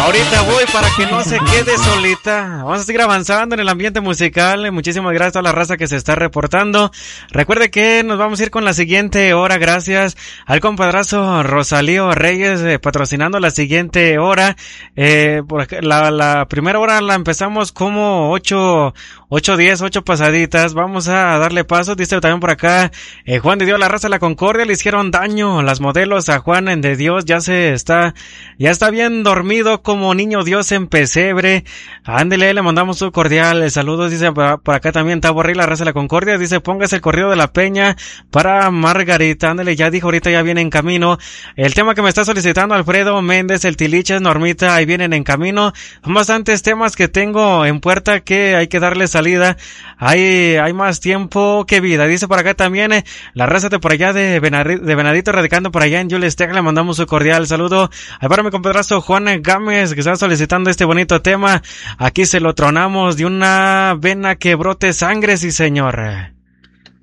Ahorita voy para que no se quede solita. Vamos a seguir avanzando en el ambiente musical. Muchísimas gracias a toda la raza que se está reportando. Recuerde que nos vamos a ir con la siguiente hora. Gracias al compadrazo Rosalío Reyes patrocinando la siguiente hora. La primera hora la empezamos como 8:10, 8 pasaditas. Vamos a darle paso. Dice también por acá Juan de Dios, la raza de la Concordia le hicieron daño las modelos a Juan de Dios. Ya está bien dormido como niño Dios en pesebre. Ándele, le mandamos un cordial saludos. Dice por acá también Tabo Rey, la raza de la Concordia. Dice póngase el corrido de la Peña para Margarita. Ándele, ya dijo, ahorita ya viene en camino. El tema que me está solicitando Alfredo Méndez, el Tiliches, Normita, ahí vienen en camino. Son bastantes temas que tengo en puerta que hay que darle salida. Hay más tiempo que vida. Dice por acá también la raza de por allá de Venadito, radicando por allá en Yules, Texas. Le mandamos un cordial saludo. Ahí para mi compadrazo Juan Gámez, que está solicitando este bonito tema. Aquí se lo tronamos de una vena que brote sangre, sí señor.